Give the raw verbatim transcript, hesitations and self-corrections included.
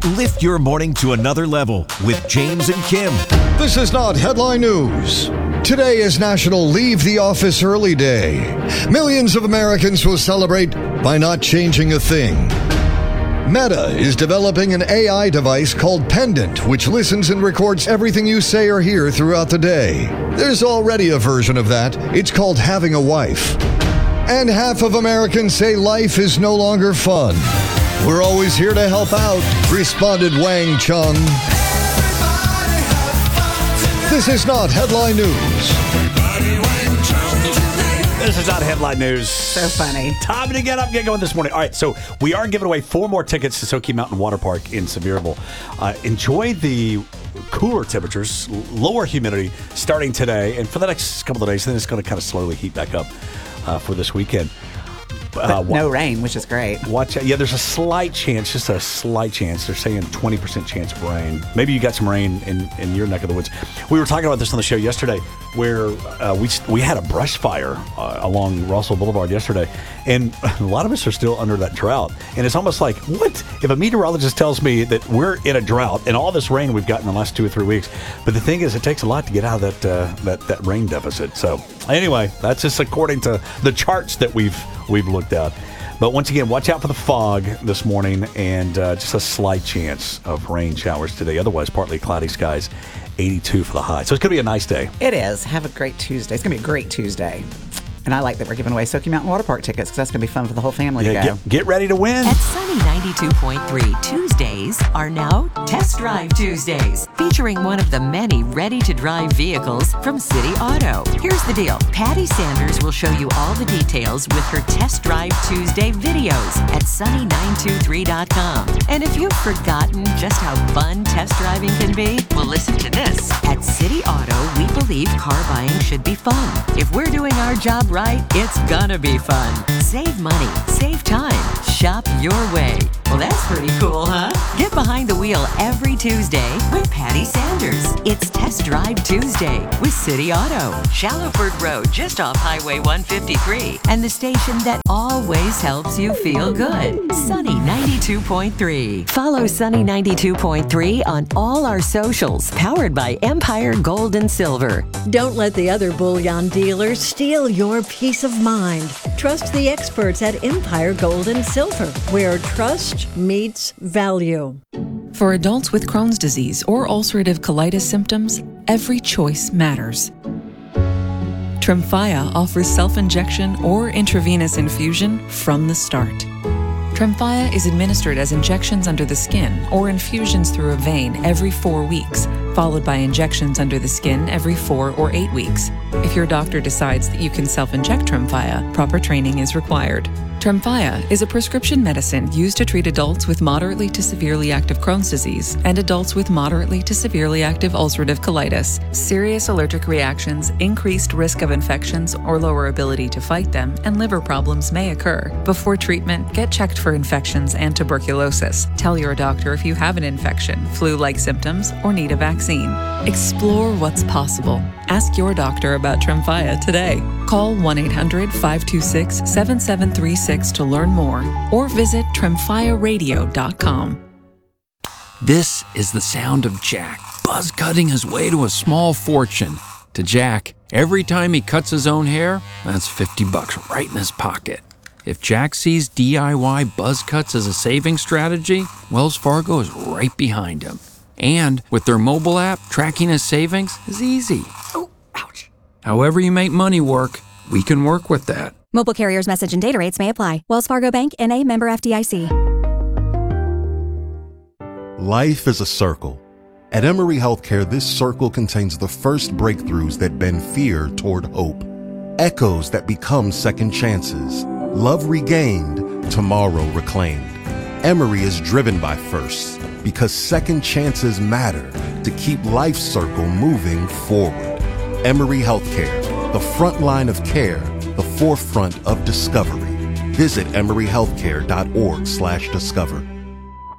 Lift your morning to another level with James and Kim. This is not headline news. Today is National Leave the Office Early Day. Millions of Americans will celebrate by not changing a thing. Meta is developing an A I device called Pendant, which listens and records everything you say or hear throughout the day. There's already a version of that. It's called Having a Wife. And half of Americans say life is no longer fun. We're always here to help out, responded Wang Chung. This is not headline news. This is not headline news. So funny. Time to get up and get going this morning. All right, so we are giving away four more tickets to Soaky Mountain Water Park in Sevierville. Uh, enjoy the cooler temperatures, lower humidity starting today, and for the next couple of days, then it's going to kind of slowly heat back up uh, for this weekend. Uh, no rain, which is great. Watch out. Yeah, there's a slight chance, just a slight chance. They're saying twenty percent chance of rain. Maybe you got some rain in, in your neck of the woods. We were talking about this on the show yesterday where uh, we we had a brush fire uh, along Russell Boulevard yesterday, and a lot of us are still under that drought. And it's almost like, what? If a meteorologist tells me that we're in a drought and all this rain we've gotten in the last two or three weeks, but the thing is, it takes a lot to get out of that uh, that, that rain deficit. So anyway, that's just according to the charts that we've we've looked at. But once again, watch out for the fog this morning and uh, just a slight chance of rain showers today. Otherwise, partly cloudy skies, eighty-two for the high. So it's going to be a nice day. It is. Have a great Tuesday. It's going to be a great Tuesday. And I like that we're giving away Soaky Mountain Water Park tickets because that's going to be fun for the whole family yeah, to go. Get, get ready to win. At Sunny ninety-two point three, Tuesdays are now Test Drive Tuesdays, featuring one of the many ready-to-drive vehicles from City Auto. Here's the deal. Patty Sanders will show you all the details with her Test Drive Tuesday videos at sunny nine two three dot com. And if you've forgotten just how fun test driving can be, well, listen to this. At City Auto, we believe car buying should be fun. If we're doing our job right, it's gonna be fun. Save money, save time, shop your way. Well, that's pretty cool, huh? Get behind the wheel every Tuesday with Patty Sanders. It's Test Drive Tuesday with City Auto. Shallowford Road, just off Highway one fifty-three. And the station that always helps you feel good. Sunny ninety-two point three. Follow Sunny ninety-two point three on all our socials, powered by Empire Gold and Silver. Don't let the other bullion dealers steal your peace of mind. Trust the experts at Empire Gold and Silver, where trust meets value. For adults with Crohn's disease or ulcerative colitis symptoms, every choice matters. Tremfya offers self-injection or intravenous infusion from the start. Tremfya is administered as injections under the skin or infusions through a vein every four weeks, followed by injections under the skin every four or eight weeks. If your doctor decides that you can self-inject Tremfya, proper training is required. Tremfya is a prescription medicine used to treat adults with moderately to severely active Crohn's disease and adults with moderately to severely active ulcerative colitis. Serious allergic reactions, increased risk of infections or lower ability to fight them, and liver problems may occur. Before treatment, get checked for infections and tuberculosis. Tell your doctor if you have an infection, flu-like symptoms, or need a vaccine. Explore what's possible. Ask your doctor about Tremfya today. Call one eight hundred five two six seven seven three six to learn more or visit tremfya radio dot com. This is the sound of Jack, buzz cutting his way to a small fortune. To Jack, every time he cuts his own hair, that's fifty bucks right in his pocket. If Jack sees D I Y buzz cuts as a saving strategy, Wells Fargo is right behind him. And with their mobile app, tracking his savings is easy. Oh, ouch. However you make money work, we can work with that. Mobile carriers' message and data rates may apply. Wells Fargo Bank, N A, member F D I C. Life is a circle. At Emory Healthcare, this circle contains the first breakthroughs that bend fear toward hope. Echoes that become second chances. Love regained, tomorrow reclaimed. Emory is driven by firsts because second chances matter to keep Life's circle moving forward. Emory Healthcare, the front line of care, the forefront of discovery. Visit emory healthcare dot org slash discover.